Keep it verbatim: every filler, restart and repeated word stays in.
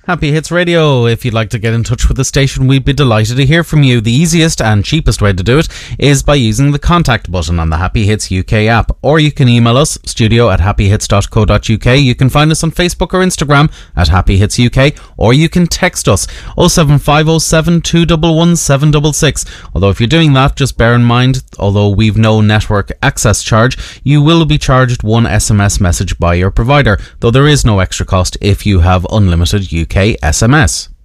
Happy Hits Radio. If you'd like to get in touch with the station, we'd be delighted to hear from you. The easiest and cheapest way to do it is by using the contact button on the Happy Hits U K app, or you can email us, studio at happy hits dot co dot uk. You can find us on Facebook or Instagram at Happy Hits U K, or you can text us oh seven five oh seven, two one one, seven six six. Although if you're doing that, just bear in mind, although we've no network access charge, you will be charged one S M S message by your provider, though there is no extra cost if you have unlimited U K S M S.